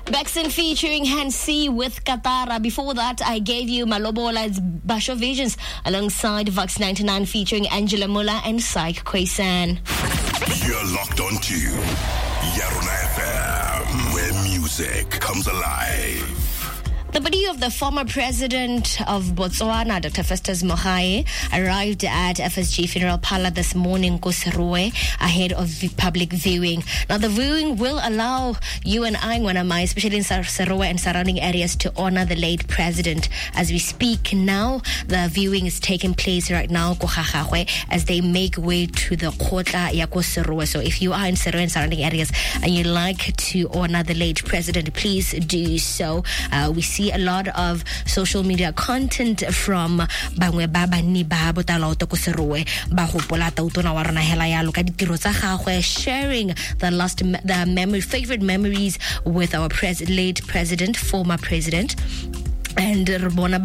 Baxon featuring Hansi with Katara. Before that, I gave you Malobola's Basho Visions alongside Vox 99 featuring Angela Muller and Syke Kwesan. You're locked onto Yarona FM, where music comes alive. The body of the former president of Botswana, Dr. Festus Mogae, arrived at FSG Funeral Parlor this morning, Koserowe, ahead of the public viewing. Now, the viewing will allow you and I, especially in Serowe and surrounding areas, to honor the late president. As we speak now, the viewing is taking place right now, as they make way to the Kotla ya Koserowe. So if you are in Serowe and surrounding areas and you like to honor the late president, please do so. We see a lot of social media content from bangwe ba bani ba botala to Koserowe ba hopola tautona wa rona hela ya loka ditiro tsa gagwe, sharing the favorite memories with our late president, former president. And he had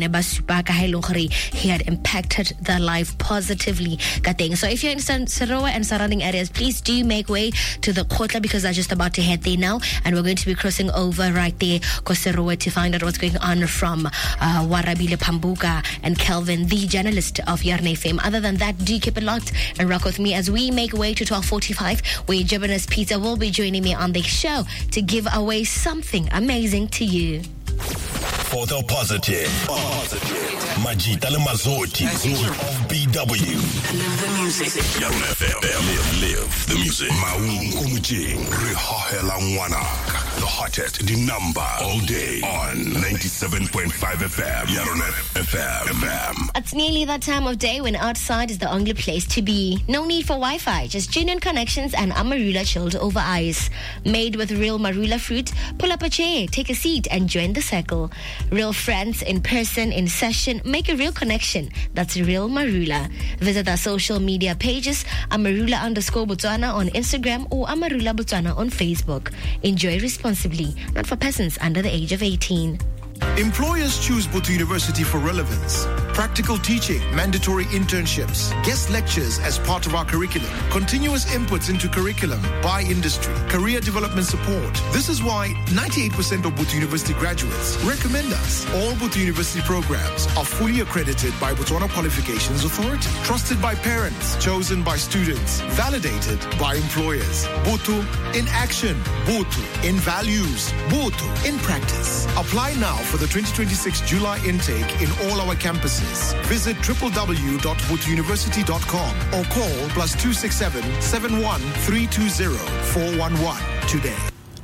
impacted their life positively. So if you're in Serowe and surrounding areas, please do make way to the Kotla, because they're just about to head there now, and we're going to be crossing over right there, Koserowe, to find out what's going on from Warabile Pambuka and Kelvin, the journalist of Yarne fame. Other than that, do keep it locked and rock with me as we make way to 12:45, where Jibinus Pizza will be joining me on the show to give away something amazing to you. For the positive. Majita le Mazoti of BW. Live the music. Yarona FM. Live the music. Maung Kumujing. Rihahela Ngwanak. The hottest, the number all day on 97.5 FM. Yarona FM. It's nearly that time of day when outside is the only place to be. No need for Wi-Fi, just genuine connections and Amarula chilled over ice. Made with real Marula fruit, pull up a chair, take a seat and join the circle. Real friends in person, in session, make a real connection. That's real Marula. Visit our social media pages, Amarula_Botswana on Instagram or Amarula Botswana on Facebook. Enjoy responsibly, not for persons under the age of 18. Employers choose Botho University for relevance. Practical teaching, mandatory internships, guest lectures as part of our curriculum, continuous inputs into curriculum by industry, career development support. This is why 98% of Botho University graduates recommend us. All Botho University programs are fully accredited by Botswana Qualifications Authority, trusted by parents, chosen by students, validated by employers. Botho in action, Botho in values, Botho in practice. Apply now for the 2026 July intake in all our campuses. Visit www.bothouniversity.com or call +267 71 320 411 today.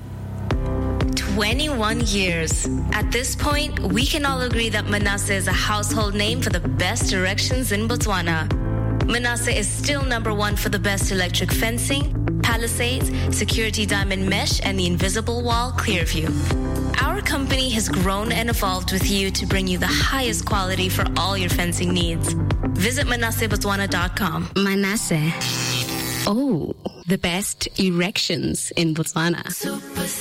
21 years. At this point, we can all agree that Manasseh is a household name for the best erections in Botswana. Manasseh is still #1 for the best electric fencing, palisades, security diamond mesh, and the invisible wall Clearview. Our company has grown and evolved with you to bring you the highest quality for all your fencing needs. Visit ManassehBotswana.com. Manasseh. Oh, the best erections in Botswana.